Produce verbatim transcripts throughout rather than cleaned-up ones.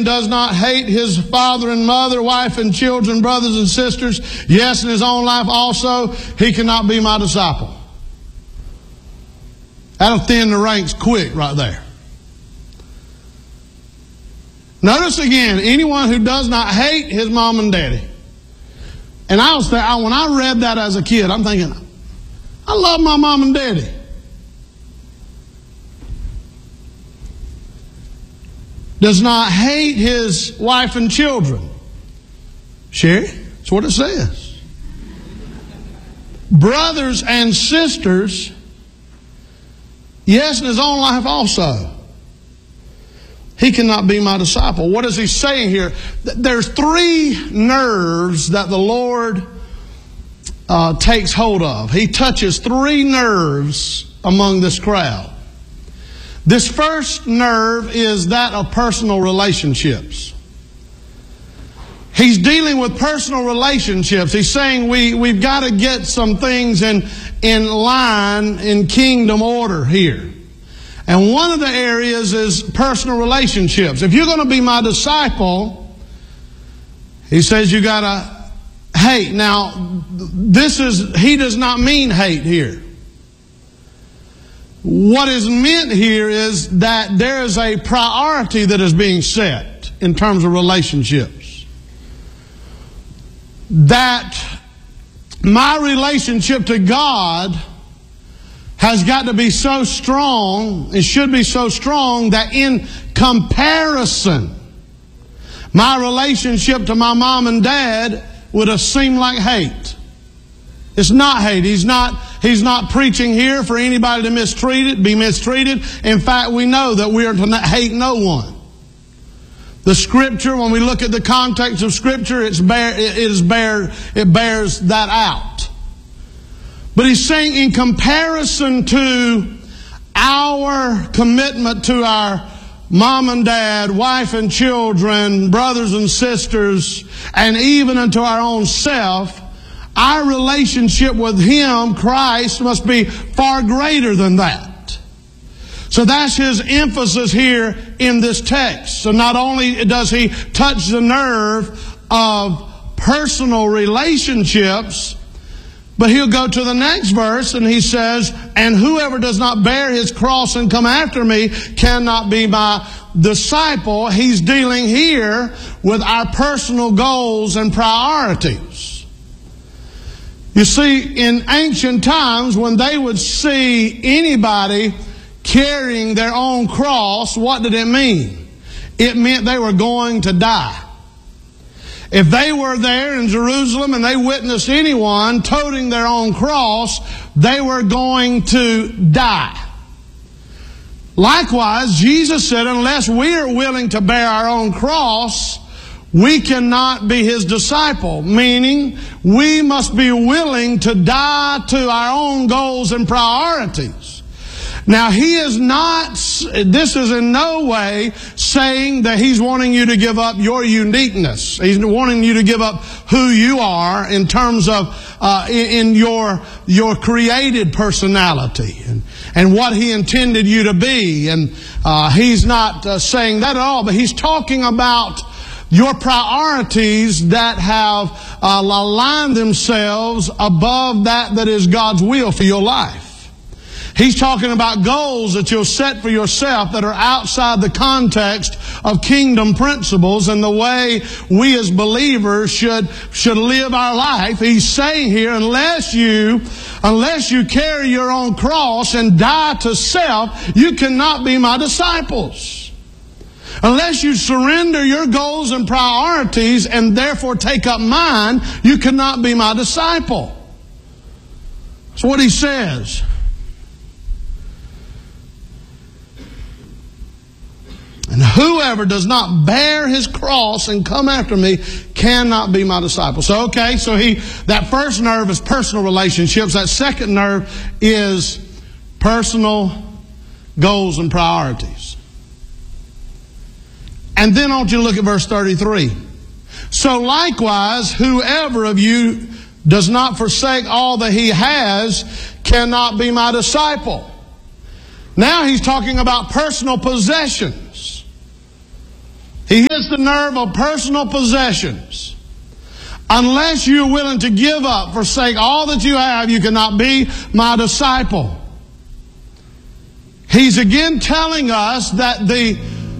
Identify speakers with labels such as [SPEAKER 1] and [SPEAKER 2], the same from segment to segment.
[SPEAKER 1] does not hate his father and mother, wife and children, brothers and sisters, yes, in his own life also, he cannot be my disciple. That'll thin the ranks quick right there. Notice again, anyone who does not hate his mom and daddy. And I was there, when I read that as a kid, I'm thinking, I love my mom and daddy. Does not hate his wife and children. Sherry, that's what it says. Brothers and sisters, yes, in his own life also. He cannot be my disciple. What is he saying here? There's three nerves that the Lord uh, takes hold of. He touches three nerves among this crowd. This first nerve is that of personal relationships. He's dealing with personal relationships. He's saying we, we've got to get some things in, in line, in kingdom order here. And one of the areas is personal relationships. If you're going to be my disciple, he says you got to hate. Now, this is, he does not mean hate here. What is meant here is that there is a priority that is being set in terms of relationships. That my relationship to God has got to be so strong, it should be so strong that in comparison, my relationship to my mom and dad would have seemed like hate. It's not hate. He's not, he's not preaching here for anybody to mistreat it, be mistreated. In fact, we know that we are to hate no one. The Scripture, when we look at the context of Scripture, it's bear, it, is bear, it bears that out. But he's saying in comparison to our commitment to our mom and dad, wife and children, brothers and sisters, and even unto our own self, our relationship with Him, Christ, must be far greater than that. So that's his emphasis here in this text. So not only does he touch the nerve of personal relationships, but he'll go to the next verse and he says, and whoever does not bear his cross and come after me cannot be my disciple. He's dealing here with our personal goals and priorities. You see, in ancient times, when they would see anybody carrying their own cross, what did it mean? It meant they were going to die. If they were there in Jerusalem and they witnessed anyone toting their own cross, they were going to die. Likewise, Jesus said, unless we are willing to bear our own cross, we cannot be His disciple. Meaning, we must be willing to die to our own goals and priorities. Now, He is not, this is in no way saying that He's wanting you to give up your uniqueness. He's wanting you to give up who you are in terms of, uh, in, in your, your created personality and, and what He intended you to be. And, uh, He's not uh, saying that at all, but He's talking about your priorities that have uh, aligned themselves above that that is God's will for your life. He's talking about goals that you'll set for yourself that are outside the context of kingdom principles and the way we as believers should, should live our life. He's saying here, unless you, unless you carry your own cross and die to self, you cannot be my disciples. Unless you surrender your goals and priorities and therefore take up mine, you cannot be my disciple. That's what he says. And whoever does not bear his cross and come after me cannot be my disciple. So, okay, so he, that first nerve is personal relationships. That second nerve is personal goals and priorities. And then I want you to look at verse thirty-three. So likewise, whoever of you does not forsake all that he has cannot be my disciple. Now he's talking about personal possessions. He hits the nerve of personal possessions. Unless you're willing to give up, forsake all that you have, you cannot be my disciple. He's again telling us that the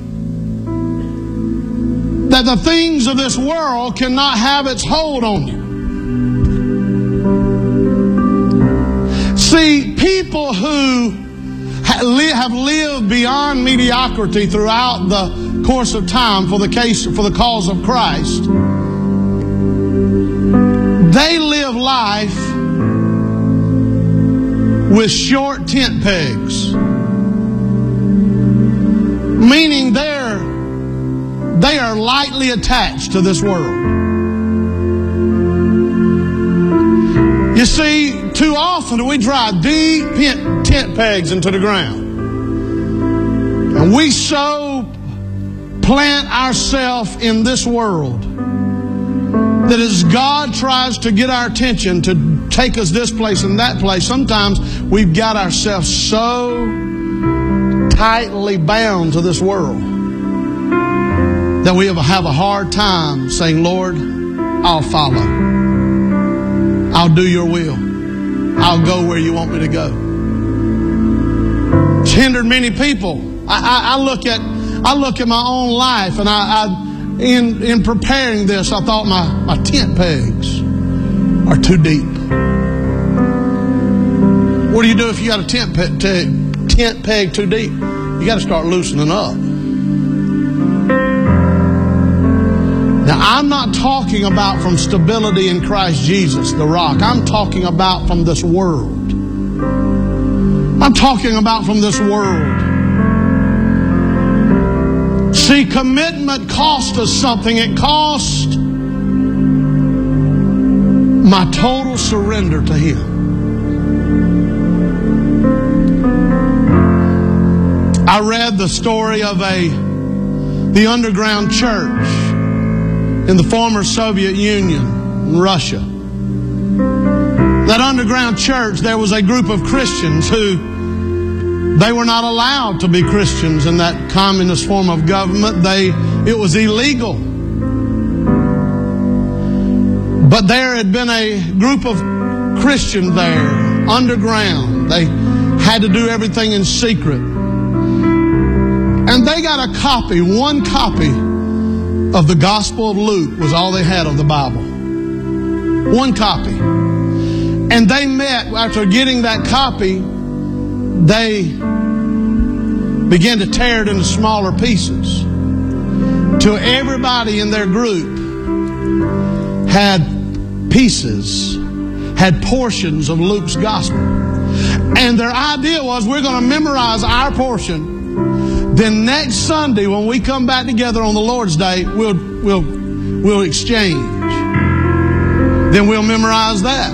[SPEAKER 1] that the things of this world cannot have its hold on you. See, people who have lived beyond mediocrity throughout the course of time for the case for the cause of Christ, they live life with short tent pegs, meaning they're they are lightly attached to this world. You see, too often we drive deep tent pegs into the ground. And we so plant ourselves in this world that as God tries to get our attention to take us this place and that place, sometimes we've got ourselves so tightly bound to this world that we have a hard time saying, Lord, I'll follow. I'll do your will. I'll go where you want me to go. It's hindered many people. I, I, I look at I look at my own life, and I, I in in preparing this, I thought my, my tent pegs are too deep. What do you do if you got a tent peg, tent peg too deep? You got to start loosening up. Now, I'm not talking about from stability in Christ Jesus, the rock. I'm talking about from this world. I'm talking about from this world. See, commitment cost us something. It cost my total surrender to Him. I read the story of a the underground church in the former Soviet Union, in Russia. That underground church, there was a group of Christians who, they were not allowed to be Christians in that communist form of government. They, it was illegal. But there had been a group of Christians there, underground. They had to do everything in secret. And they got a copy, one copy of the Gospel of Luke was all they had of the Bible. One copy. And they met, after getting that copy, they began to tear it into smaller pieces. Till everybody in their group had pieces, had portions of Luke's Gospel. And their idea was, we're going to memorize our portion. Then next Sunday, when we come back together on the Lord's Day, we'll we'll we'll exchange. Then we'll memorize that.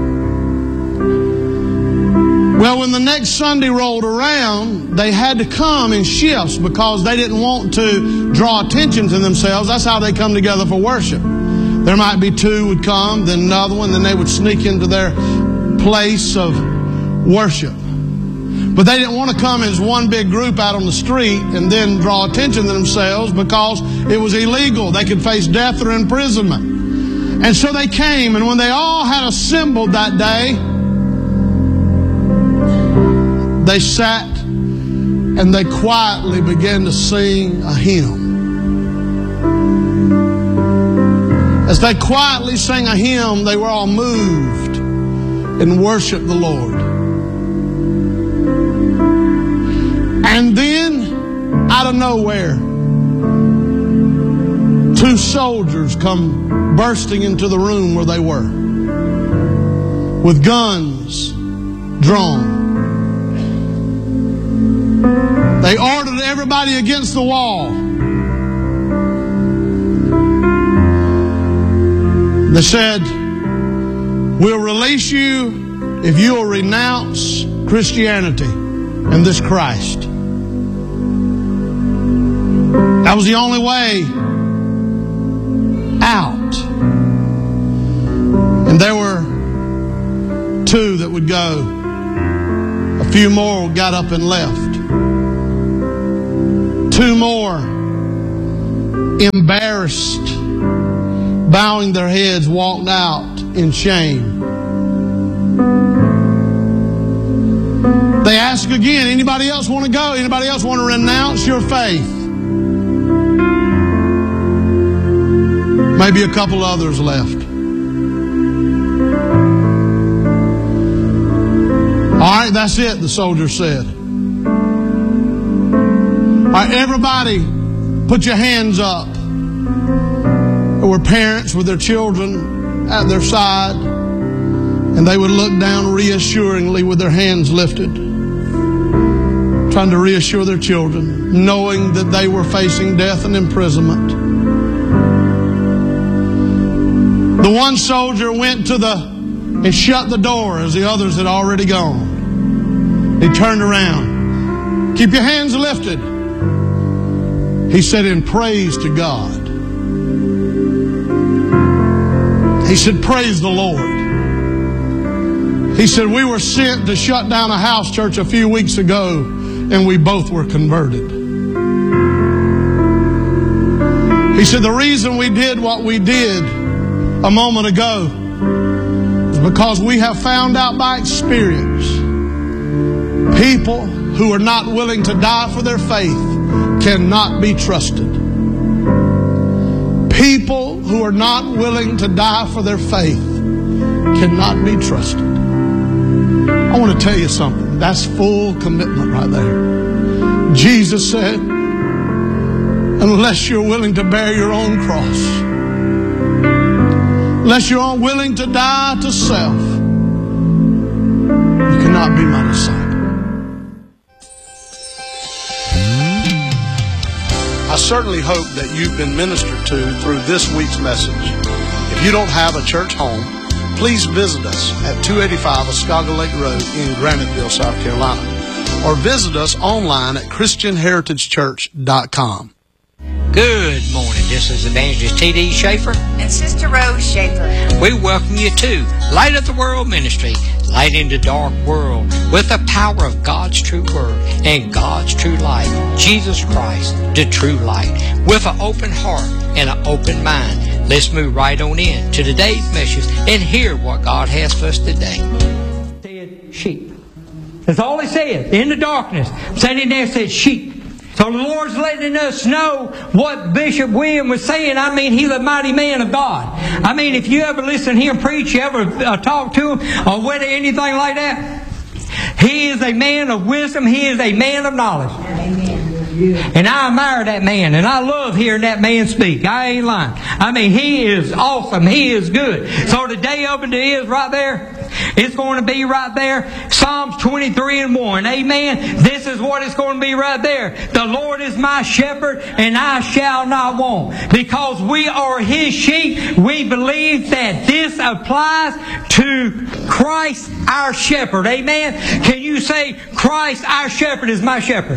[SPEAKER 1] Well, when the next Sunday rolled around, they had to come in shifts because they didn't want to draw attention to themselves. That's how they come together for worship. There might be two would come, then another one, then they would sneak into their place of worship. But they didn't want to come as one big group out on the street and then draw attention to themselves because it was illegal. They could face death or imprisonment. And so they came, and when they all had assembled that day, they sat and they quietly began to sing a hymn. As they quietly sang a hymn, they were all moved and worshiped the Lord. And then, out of nowhere, two soldiers come bursting into the room where they were, with guns drawn. They ordered everybody against the wall. They said, we'll release you if you'll renounce Christianity and this Christ. That was the only way out. And there were two that would go. A few more got up and left. Two more embarrassed, bowing their heads, walked out in shame. They ask again, anybody else want to go? Anybody else want to renounce your faith? Maybe a couple others left. All right, that's it, the soldier said. All right, everybody, put your hands up. There were parents with their children at their side, and they would look down reassuringly with their hands lifted, trying to reassure their children, knowing that they were facing death and imprisonment. The one soldier went to the and shut the door as the others had already gone. He turned around. Keep your hands lifted. He said, in praise to God. He said, praise the Lord. He said, we were sent to shut down a house church a few weeks ago, and we both were converted. He said, the reason we did what we did a moment ago is because we have found out by experience people who are not willing to die for their faith cannot be trusted. People who are not willing to die for their faith cannot be trusted. I want to tell you something. That's full commitment right there. Jesus said, unless you're willing to bear your own cross, unless you're willing to die to self, you cannot be my disciple. I certainly hope that you've been ministered to through this week's message. If you don't have a church home, please visit us at two eighty-five Oscaga Lake Road in Graniteville, South Carolina, or visit us online at Christian Heritage Church dot com.
[SPEAKER 2] Good morning. This is Evangelist T D Schaefer
[SPEAKER 3] and Sister Rose Schaefer.
[SPEAKER 2] We welcome you to Light of the World Ministry, lighting the dark world with the power of God's true word and God's true light, Jesus Christ, the true light, with an open heart and an open mind. Let's move right on in to today's message and hear what God has for us today.
[SPEAKER 4] Said sheep. That's all he said. In the darkness, sitting there said sheep. So the Lord's letting us know what Bishop William was saying. I mean, he's a mighty man of God. I mean, if you ever listen to him preach, you ever uh, talk to him or whether anything like that, he is a man of wisdom. He is a man of knowledge. Amen. And I admire that man, and I love hearing that man speak. I ain't lying. I mean, he is awesome. He is good. So the day of it is right there. It's going to be right there. Psalms twenty-three and one. Amen. This is what it's going to be right there. The Lord is my shepherd, and I shall not want. Because we are His sheep, we believe that this applies to Christ our shepherd. Amen. Can you say, Christ our shepherd is my shepherd?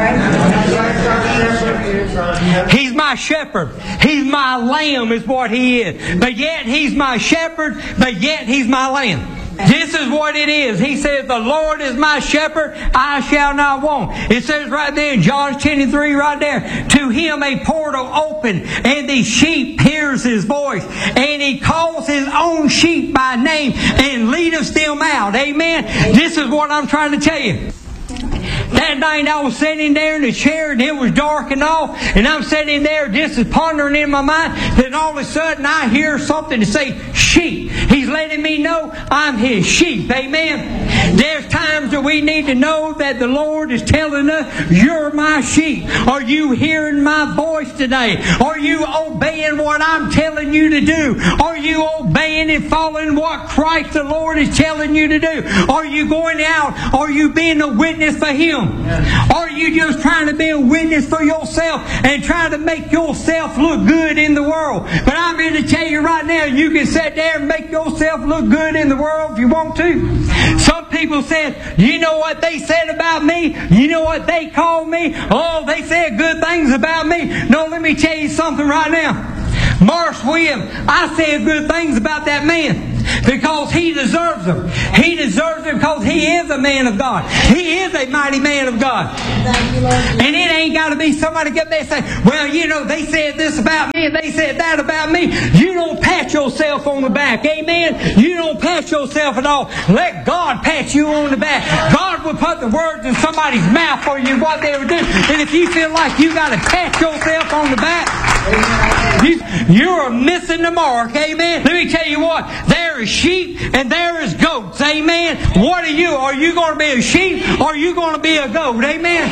[SPEAKER 4] He's my shepherd. He's my lamb is what He is. But yet He's my shepherd, but yet He's my lamb. This is what it is. He says, the Lord is my shepherd, I shall not want. It says right there in John ten and three right there, to Him a portal open, and the sheep hears His voice, and He calls His own sheep by name, and leadeth them out. Amen. This is what I'm trying to tell you. That night I was sitting there in the chair and it was dark and all, and I'm sitting there just pondering in my mind. Then all of a sudden I hear something to say sheep. He's letting me know I'm His sheep. Amen. There's times that we need to know that the Lord is telling us, you're my sheep. Are you hearing my voice today? Are you obeying what I'm telling you to do? Are you obeying and following what Christ the Lord is telling you to do? Are you going out? Are you being a witness for Him? Are you just trying to be a witness for yourself and trying to make yourself look good in the world? But I'm here to tell you right now, you can sit there and make yourself look good in the world if you want to. Some people said, you know what they said about me? You know what they called me? Oh, they said good things about me. No, let me tell you something right now. Morris Williams, I said good things about that man. because He deserves them. He deserves them because He is a man of God. He is a mighty man of God. And it ain't got to be somebody get there and say, well, you know, they said this about me and they said that about me. You don't pat yourself on the back. Amen? You don't pat yourself at all. Let God pat you on the back. God will put the words in somebody's mouth for you what they would do. And if you feel like you got to pat yourself on the back, you, you're missing the mark. Amen? Let me tell you what. There is sheep and there is goats. Amen? What are you? Are you going to be a sheep or are you going to be a goat? Amen?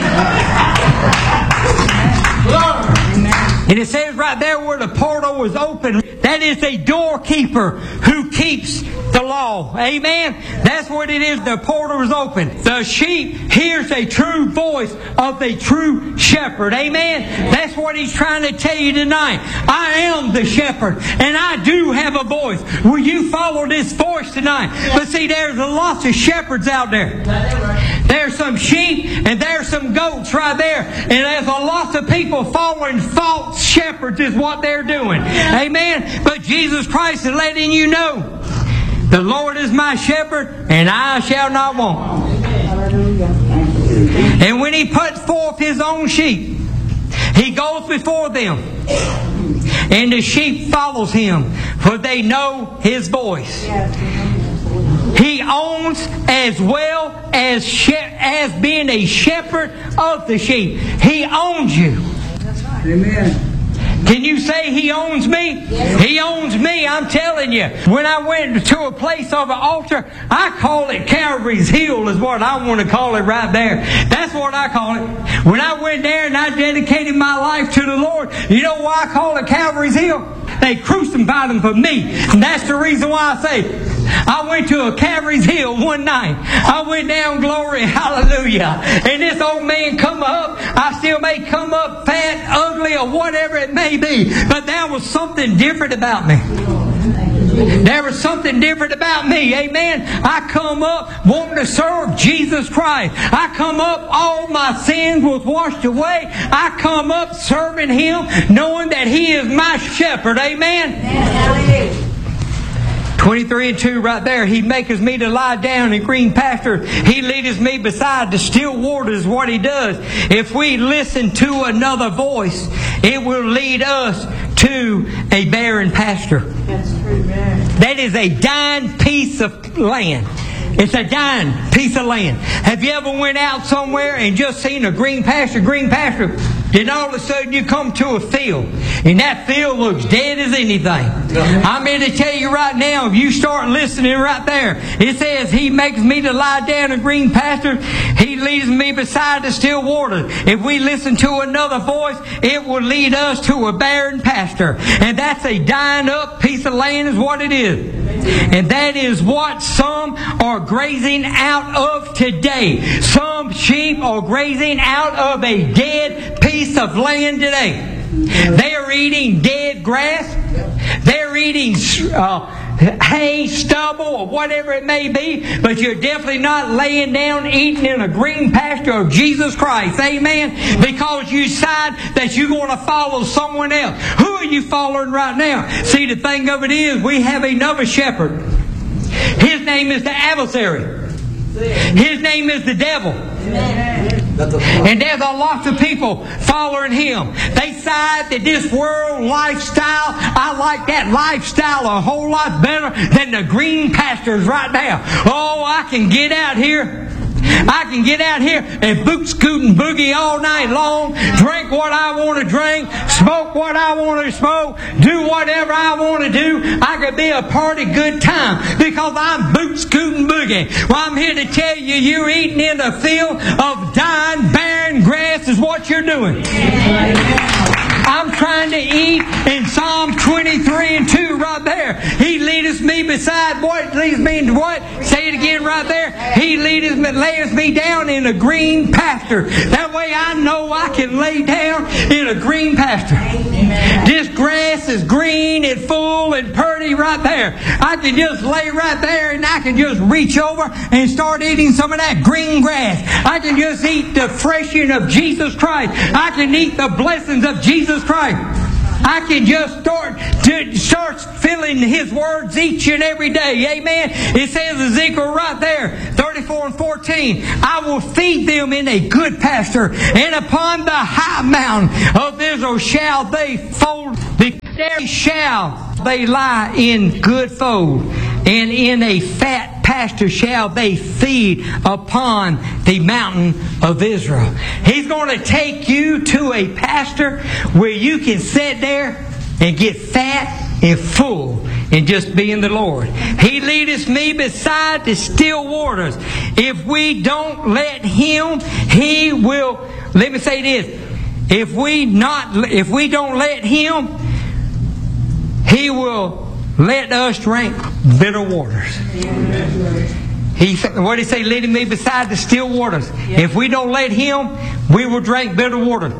[SPEAKER 4] And it says right there where the portal was open, that is a doorkeeper who keeps the law. Amen? That's what it is. The portal is open. The sheep hears a true voice of the true shepherd. Amen? That's what He's trying to tell you tonight. I am the shepherd and I do have a voice. Will you follow this voice tonight? But see, there's lots of shepherds out there. There's some sheep and there's some goats right there. And there's a lot of people following false shepherds is what they're doing. Amen? But Jesus Christ is letting you know, the Lord is my shepherd and I shall not want. And when He puts forth His own sheep, He goes before them. And the sheep follows Him, for they know His voice. He owns as well as she- as being a shepherd of the sheep. He owns you.
[SPEAKER 5] Amen.
[SPEAKER 4] Can you say He owns me? Yes. He owns me, I'm telling you. When I went to a place of an altar, I call it Calvary's Hill is what I want to call it right there. That's what I call it. When I went there and I dedicated my life to the Lord, you know why I call it Calvary's Hill? They crucified Him for me. And that's the reason why I say I went to a Calvary's Hill one night. I went down, glory, hallelujah. And this old man come up. I still may come up fat, ugly, or whatever it may be. But there was something different about me. There was something different about me. Amen. I come up wanting to serve Jesus Christ. I come up, all my sins was washed away. I come up serving Him, knowing that He is my shepherd. Amen. twenty-three and two right there. He maketh me to lie down in green pastures. He leadeth me beside the still waters, what He does. If we listen to another voice, it will lead us to a barren pasture.
[SPEAKER 5] That's true, man.
[SPEAKER 4] That is a dying piece of land. It's a dying piece of land. Have you ever went out somewhere and just seen a green pasture, green pasture? Then all of a sudden you come to a field, and that field looks dead as anything. I'm here to tell you right now, if you start listening right there, it says, He makes me to lie down in green pastures. He leads me beside the still waters. If we listen to another voice, it will lead us to a barren pasture. And that's a dying up piece of land is what it is. And that is what some are grazing out of today. Some sheep are grazing out of a dead piece of land today. They are eating dead grass. They're eating uh, hay, stubble, or whatever it may be. But you're definitely not laying down eating in a green pasture of Jesus Christ. Amen? Because you decide that you're going to follow someone else. Who are you following right now? See, the thing of it is, we have another shepherd. His name is the adversary. His name is the devil. And there's a lot of people following him. They decide that this world lifestyle, I like that lifestyle a whole lot better than the green pastures right now. Oh, I can get out here. I can get out here and boot, scoot, and boogie all night long, drink what I want to drink, smoke what I want to smoke, do whatever I want to do. I could be a party good time because I'm boot, scoot, and boogie. Well, I'm here to tell you, you're eating in a field of dying, barren grass is what you're doing. I'm trying to eat in Psalm twenty-three and two right there. He leadeth me beside what? Leads me into what? Say it again right there. He leadeth me, layeth me down in a green pasture. That way I know I can lay down in a green pasture. Amen. This grass is green and full and pretty right there. I can just lay right there and I can just reach over and start eating some of that green grass. I can just eat the freshing of Jesus Christ. I can eat the blessings of Jesus Christ. I can just start to start feeling His words each and every day. Amen. It says Ezekiel right there, thirty-four and fourteen, I will feed them in a good pasture, and upon the high mountain of Israel shall they fold. There shall they lie in good fold, and in a fat pasture shall they feed upon the mountain of Israel. He's going to take you to a pasture where you can sit there and get fat and full and just be in the Lord. He leadeth me beside the still waters. If we don't let Him, He will. Let me say this: if we not, if we don't let Him, He will let us drink bitter waters. He, what did He say? Leading me beside the still waters. If we don't let Him, we will drink bitter water.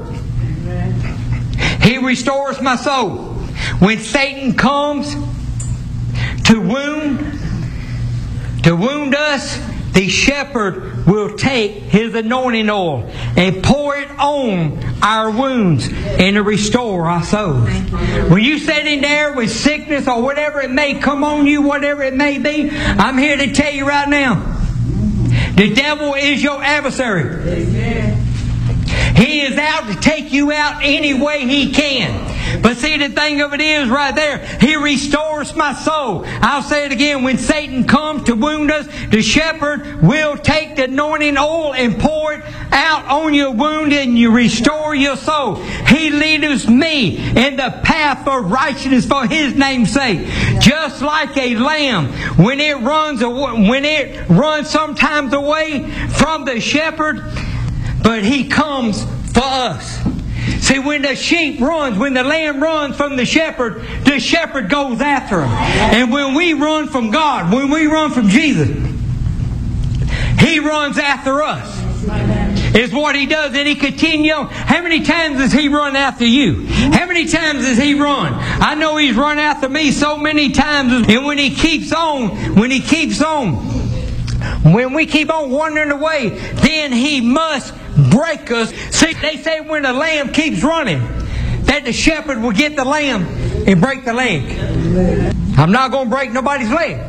[SPEAKER 4] He restores my soul. When Satan comes to wound, to wound us, the shepherd will take his anointing oil and pour it on our wounds and to restore our souls. When you sit in there with sickness or whatever it may come on you, whatever it may be, I'm here to tell you right now, the devil is your adversary. Amen. He is out to take you out any way he can. But see, the thing of it is right there, He restores my soul. I'll say it again. When Satan comes to wound us, the shepherd will take the anointing oil and pour it out on your wound, and you restore your soul. He leadeth me in the path of righteousness for His name's sake. Just like a lamb, when it runs away, when it runs sometimes away from the shepherd, but He comes for us. See, when the sheep runs, when the lamb runs from the shepherd, the shepherd goes after him. And when we run from God, when we run from Jesus, He runs after us. Is what He does, and He continues on. How many times does He run after you? How many times does He run? I know He's run after me so many times. And when He keeps on, when He keeps on, when we keep on wandering away, then He must break us. See, they say when a lamb keeps running, that the shepherd will get the lamb and break the leg. I'm not going to break nobody's leg.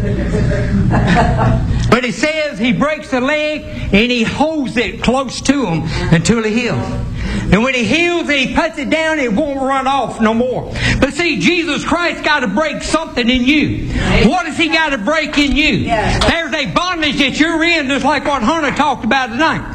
[SPEAKER 4] But it says He breaks the leg and He holds it close to him until He heals. And when He heals and He puts it down, it won't run off no more. But see, Jesus Christ got to break something in you. What does He got to break in you? There's a bondage that you're in, just like what Hunter talked about tonight.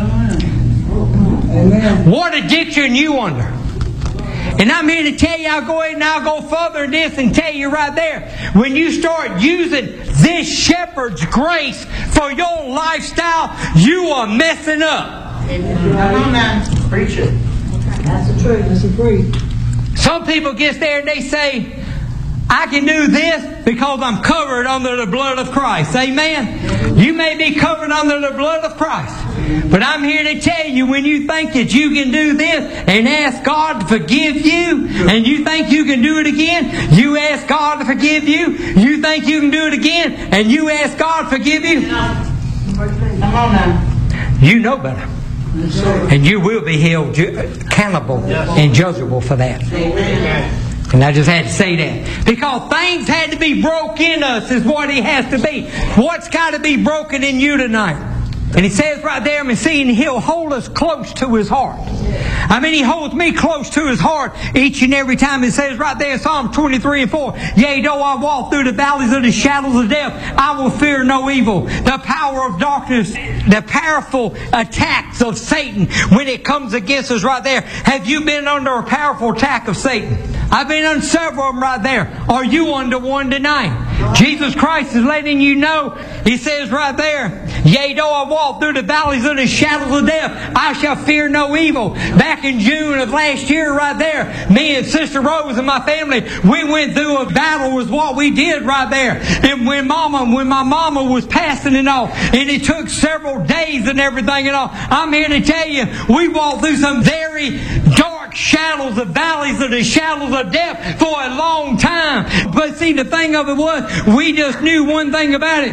[SPEAKER 4] Amen. What addiction you under? And I'm here to tell you, I'll go ahead and I'll go further in this and tell you right there, when you start using this shepherd's grace for your lifestyle, you are messing up.
[SPEAKER 5] Amen. Preach it. That's the truth. That's the truth.
[SPEAKER 4] Some people get there and they say, I can do this because I'm covered under the blood of Christ. Amen. You may be covered under the blood of Christ. But I'm here to tell you, when you think that you can do this and ask God to forgive you, and you think you can do it again, you ask God to forgive you, you think you can do it again, and you ask God to forgive you.
[SPEAKER 5] Come on now.
[SPEAKER 4] You know better. And you will be held ju- accountable and judgeable for that. Amen. And I just had to say that. Because things had to be broke in us is what He has to be. What's got to be broken in you tonight? And He says right there, I'm seeing He'll hold us close to His heart. I mean, He holds me close to His heart each and every time. It says right there in Psalm twenty-three and four, yea, though I walk through the valleys of the shadows of death, I will fear no evil. The power of darkness, the powerful attacks of Satan when it comes against us right there. Have you been under a powerful attack of Satan? I've been under several of them right there. Are you under one tonight? Jesus Christ is letting you know. He says right there, yea, though I walk through the valleys of the shadows of death, I shall fear no evil. Back in June of last year right there, me and Sister Rose and my family, we went through a battle with what we did right there. And when Mama, when my mama was passing and all, and it took several days and everything and all, I'm here to tell you, we walked through some very dark shadows, the valleys of the shadows of death for a long time. But see, the thing of it was, we just knew one thing about it.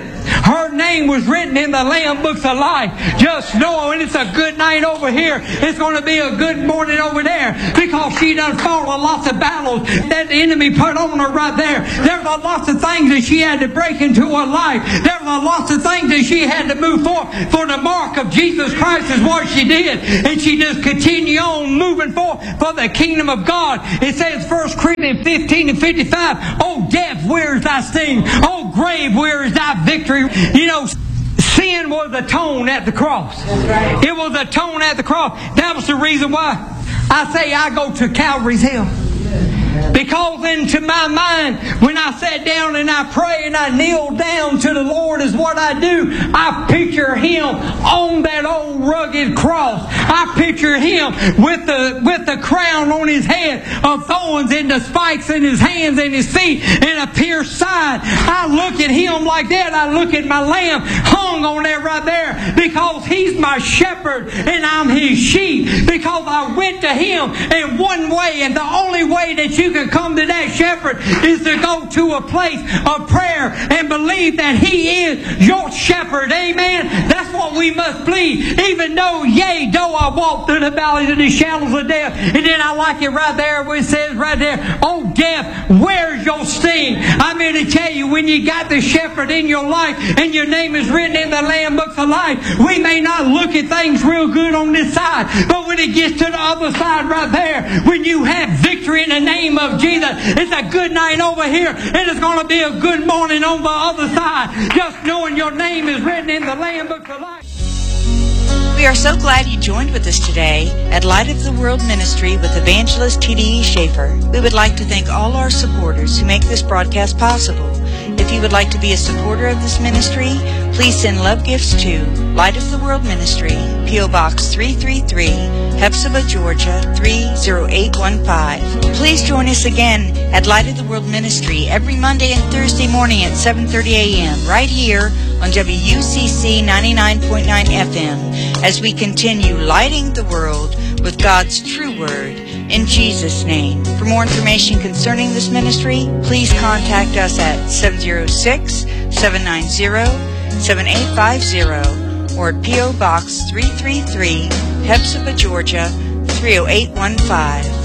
[SPEAKER 4] Her name was written in the Lamb books of life. Just know, and it's a good night over here. It's going to be a good morning over there, because she done fought a lots of battles that the enemy put on her right there. There were lots of things that she had to break into her life. There were lots of things that she had to move forward. For the mark of Jesus Christ is what she did. And she just continued on moving forward for the kingdom of God. It says First Corinthians fifteen and fifty-five, "Oh death, where is thy sting? Oh grave, where is thy victory?" You know, sin was atoned at the cross. It was atoned at the cross. That was the reason why I say I go to Calvary's Hill. Because into my mind, when I sat down and I pray and I kneel down to the Lord is what I do, I picture Him on that old rugged cross. I picture Him with the with the crown on His head of thorns and the spikes in His hands and His feet and a pierced side. I look at Him like that. I look at my Lamb hung on there right there, because He's my shepherd and I'm His sheep. Because I went to Him in one way, and the only way that you can come to that shepherd is to go to a place of prayer and believe that He is your shepherd. Amen. That's what we must believe. Even though, yea, though I walk through the valleys of the shadows of death. And then I like it right there where it says right there, "Oh death, where's your sting?" I'm here to tell you, when you got the shepherd in your life and your name is written in the Lamb books of life, we may not look at things real good on this side, but when it gets to the other side right there, when you have victory in the name of Jesus, it's a good night over here, and it's going to be a good morning on the other side, just knowing your name is written in the Lamb books of life.
[SPEAKER 3] We are so glad you joined with us today at Light of the World Ministry with Evangelist T D E Schaefer. We would like to thank all our supporters who make this broadcast possible. If you would like to be a supporter of this ministry, please send love gifts to Light of the World Ministry, P O Box three three three, Hephzibah, Georgia three zero eight one five. Please join us again at Light of the World Ministry every Monday and Thursday morning at seven thirty a.m. right here on W U C C ninety-nine point nine F M as we continue lighting the world with God's true word. In Jesus' name. For more information concerning this ministry, please contact us at seven zero six, seven nine zero, seven eight five zero or at P O Box three three three, Hephzibah, Georgia three zero eight one five.